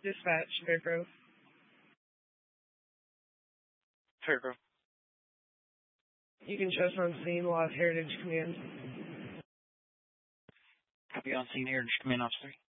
Dispatch, Fairgrove. Fairgrove. You can trust on scene, Lost Heritage Command. Copy on scene, Heritage Command, Officer 3.